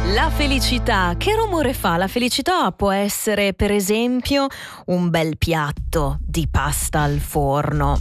La felicità, che rumore fa? La felicità può essere, per esempio, un bel piatto di pasta al forno.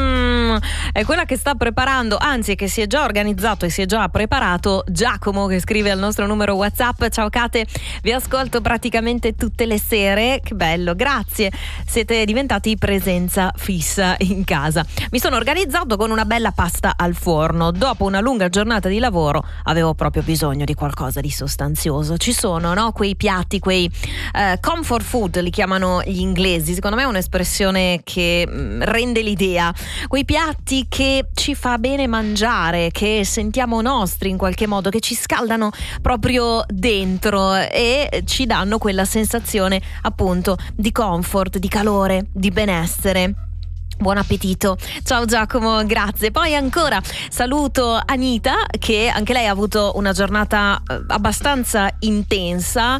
È quella che sta preparando, anzi che si è già organizzato e si è già preparato Giacomo, che scrive al nostro numero WhatsApp: ciao Kate, vi ascolto praticamente tutte le sere, che bello, grazie, siete diventati presenza fissa in casa. Mi sono organizzato con una bella pasta al forno. Dopo una lunga giornata di lavoro avevo proprio bisogno di qualcosa di sostanzioso. Ci sono, no, quei piatti, quei comfort food li chiamano gli inglesi. Secondo me è un'espressione che rende l'idea. Quei piatti che ci fa bene mangiare, che sentiamo nostri in qualche modo, che ci scaldano proprio dentro e ci danno quella sensazione appunto di comfort, di calore, di benessere. Buon appetito. Ciao Giacomo, grazie. Poi ancora saluto Anita, che anche lei ha avuto una giornata abbastanza intensa,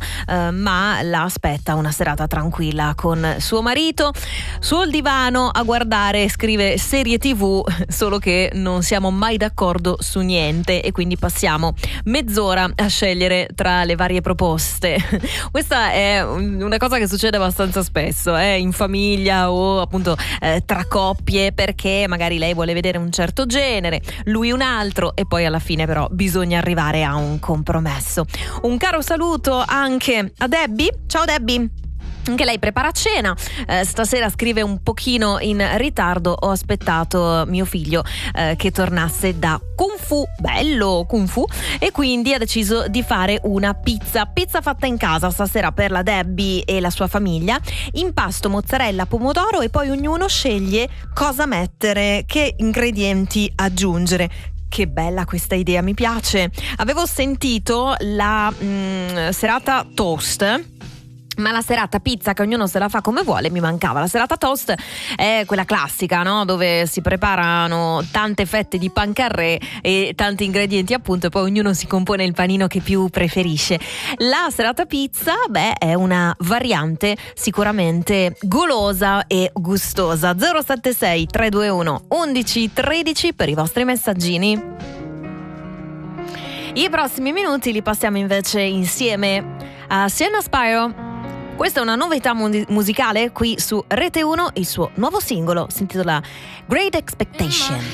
ma la aspetta una serata tranquilla con suo marito sul divano a guardare, scrive, serie TV, solo che non siamo mai d'accordo su niente e quindi passiamo mezz'ora a scegliere tra le varie proposte. Questa è una cosa che succede abbastanza spesso in famiglia o appunto tra coppie, perché magari lei vuole vedere un certo genere, lui un altro, e poi alla fine però bisogna arrivare a un compromesso. Un caro saluto anche a Debbie. Ciao Debbie. Anche lei prepara cena, stasera scrive un pochino in ritardo, ho aspettato mio figlio che tornasse da Kung Fu, bello Kung Fu, e quindi ha deciso di fare una pizza fatta in casa stasera per la Debbie e la sua famiglia, impasto, mozzarella, pomodoro, e poi ognuno sceglie cosa mettere, che ingredienti aggiungere. Che bella questa idea, mi piace. Avevo sentito la serata toast, ma la serata pizza, che ognuno se la fa come vuole, mi mancava. La serata toast è quella classica, no? Dove si preparano tante fette di pan carré e tanti ingredienti appunto, e poi ognuno si compone il panino che più preferisce. La serata pizza, è una variante sicuramente golosa e gustosa. 076 321 1113 per i vostri messaggini. I prossimi minuti li passiamo invece insieme a Sienna Spiro. Questa è una novità musicale qui su Rete 1, il suo nuovo singolo si intitola Great Expectation.